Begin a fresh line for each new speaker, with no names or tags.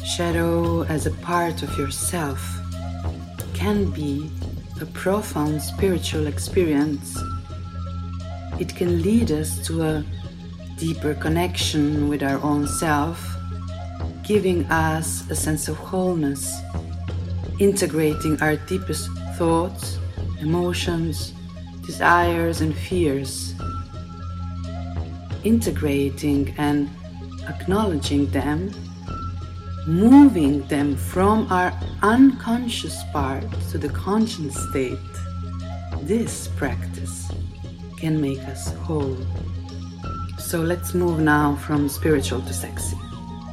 Shadow as a part of yourself can be a profound spiritual experience. It can lead us to a deeper connection with our own self, giving us a sense of wholeness, integrating our deepest thoughts, emotions, desires and fears, integrating and acknowledging them, moving them from our unconscious part to the conscious state. This practice can make us whole. So let's move now from spiritual to sexy.